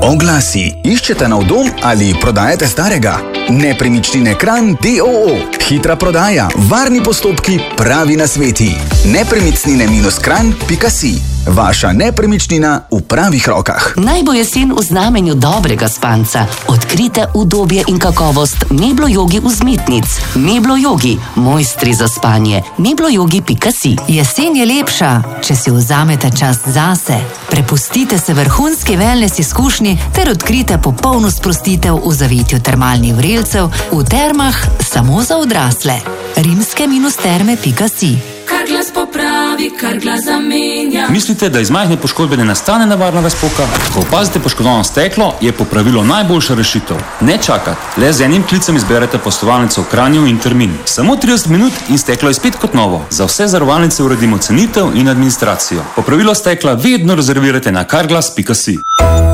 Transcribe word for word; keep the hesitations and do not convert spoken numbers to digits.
Oglasi. Iščete nov dom ali prodajate starega? Nepremičnine Kranj d o o. Hitra prodaja, varni postopki, pravi nasveti. Nepremičnine kranj pika si. Vaša nepremičnina v pravih rokah. Naj bo jesen v znamenju dobrega spanca. Odkrite udobje in kakovost Meblo Jogi vzmetnic. Meblo Jogi, mojstri za spanje. meblo jogi pika si. Jesen je lepša, če si vzamete čas zase. Prepustite se vrhunski wellness izkušnji ter odkrite popolno sprostitev v zavetju termalnih vrelcev v termah samo za odrasle. rimske terme pika si. Kar glas popravi, kar glas zamenja. Mislite, da iz majhne poškodbe ne nastane nevarna razpoka? Ko opazite poškodovano steklo, je popravilo najboljša rešitev. Ne čakati, le z enim klicem izberete poslovalnico v Kranju in termin. Samo trideset minut in steklo je spet kot novo. Za vse zavarovalnice uredimo cenitev in administracijo. Popravilo stekla vedno rezervirajte na karglas pika si.